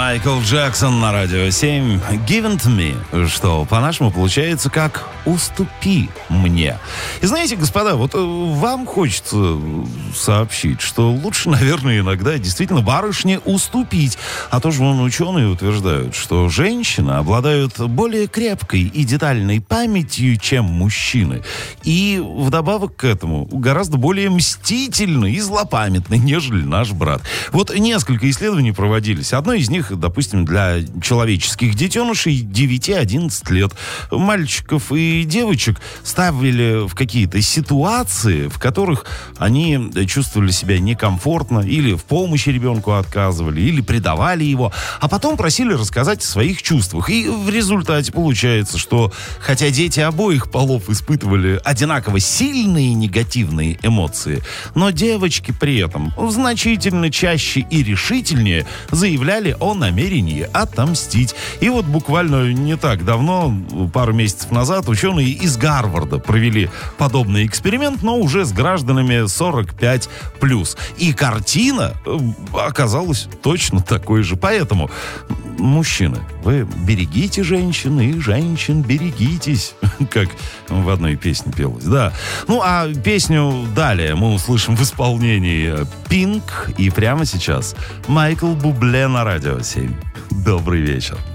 Майкл Джексон на радио 7. Given to me, что по-нашему получается как «уступи мне». И знаете, господа, вот вам хочется сообщить, что лучше, наверное, иногда действительно барышне уступить. А то же вон ученые утверждают, что женщины обладают более крепкой и детальной памятью, чем мужчины. И вдобавок к этому гораздо более мстительны и злопамятны, нежели наш брат. Вот несколько исследований проводились. Одно из них, допустим, для человеческих детенышей 9-11 лет. Мальчиков и девочек ставили в какие-то ситуации, в которых они чувствовали себя некомфортно, или в помощи ребенку отказывали, или предавали его, а потом просили рассказать о своих чувствах. И в результате получается, что хотя дети обоих полов испытывали одинаково сильные негативные эмоции, но девочки при этом значительно чаще и решительнее заявляли о намерении отомстить. И вот буквально не так давно, пару месяцев назад, ученые из Гарварда провели подобный эксперимент, но уже с гражданами 45+. И картина оказалась точно такой же. Поэтому, мужчины, вы берегите женщин, и женщин берегитесь, как в одной песне пелось, да. Ну, а песню далее мы услышим в исполнении Pink, и прямо сейчас Майкл Бубле на радио 7. Добрый вечер.